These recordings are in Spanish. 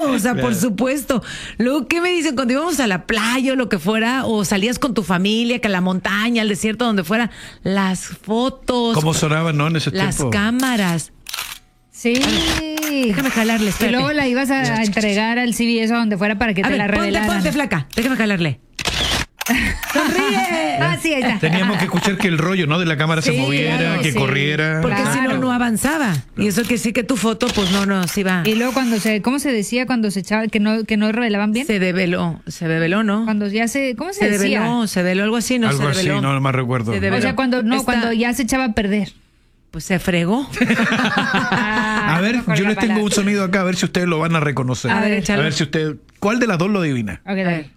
o sea, por supuesto. Luego, ¿qué me dicen? Cuando íbamos a la playa o lo que fuera, o salías con tu familia, que a la montaña, al desierto, donde fuera, las fotos. ¿Cómo sonaban, no, en ese las tiempo? cámaras. Sí. Déjame jalarle, Y espérate. luego la ibas a entregar al CBS o donde fuera para que A te ver, la revelaran. ponte, flaca. Déjame jalarle. ¡Sonríe! Ah, sí, ahí está. Teníamos que escuchar que el rollo, ¿no? De la cámara se Sí, moviera, claro, que sí. corriera. Porque si no, Claro. no avanzaba. Y eso que sí que tu foto, pues no se iba. Y luego cuando ¿cómo se decía cuando se echaba, que no revelaban bien? Se develó, ¿no? Cuando ya ¿cómo se decía? Se develó algo así, no Algo se así, develó. no más recuerdo. Se develó. O sea, cuando ya se echaba a perder. Pues se fregó. A ver, yo les tengo un sonido acá, a ver si ustedes lo van a reconocer. A ver, échalo. A ver si usted, ¿cuál de las dos lo adivina? Ok, dale.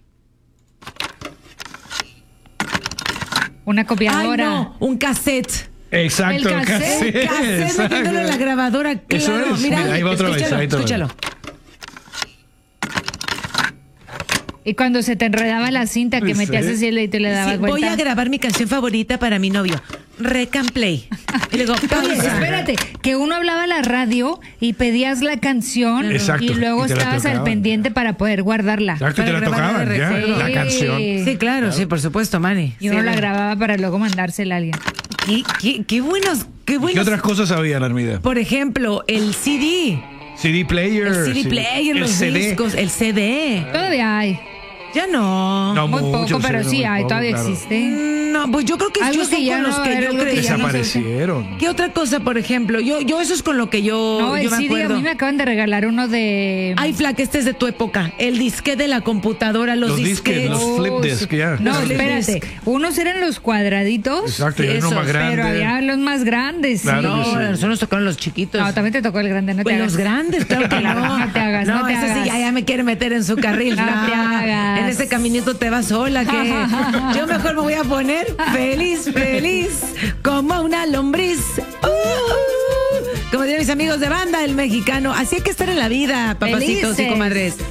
Una copiadora. Ay, no, un cassette. Exacto, El cassette, Un cassette metiéndolo en la grabadora. Eso Claro, es. mira, Ahí va otra vez, escúchalo, ahí otra vez. escúchalo. Y cuando se te enredaba la cinta que Sí. metías así el dedito y le dabas Sí, vuelta. voy a grabar mi canción favorita para mi novio. Rec and play. Y le digo, Oye, pausa. espérate, que uno hablaba a la radio y pedías la canción Exacto, y luego y te la estabas al tocaban. pendiente para poder guardarla. Exacto, y te Para la grabar tocaban, de ya, recuerdo. la Sí. canción. Sí, claro, sí, por supuesto, Manny. Y uno Sí, la no. grababa para luego mandársela a alguien. Qué buenos, qué ¿Qué buenos. otras cosas sabían, Armida? Por ejemplo, el CD. CD player. El CD sí. player, El los CD. discos, el CD. Todavía hay. Ya no. No, Muy mucho, poco, pero no, sí muy hay, poco, todavía claro. existe. No, pues yo creo que Algo yo que son ya con los no, que era yo algo que crecí. ya no se Desaparecieron. ¿Qué otra cosa, por ejemplo? Yo eso es con lo que yo No, el me CD, a acuerdo. mí me acaban de regalar uno de... Ay, flaca, este es de tu época. El disquete de la computadora, los disquetes. los flip disc, ya. No, Los flip espérate. disc. Unos eran los cuadraditos. Exacto, y hay uno esos, más grande. Pero había los más grandes. Sí. Claro que No, sí. nosotros nos tocaron los chiquitos. No, también te tocó el grande, no te Pues hagas. los grandes, claro que no. No te hagas, no te ese hagas. sí ya me quiere meter en su carril. No te hagas. En ese caminito te vas sola, que yo mejor me voy a poner feliz, como una lombriz. Como dirían mis amigos de banda, el mexicano. Así hay que estar en la vida, papacitos y Felices. comadres.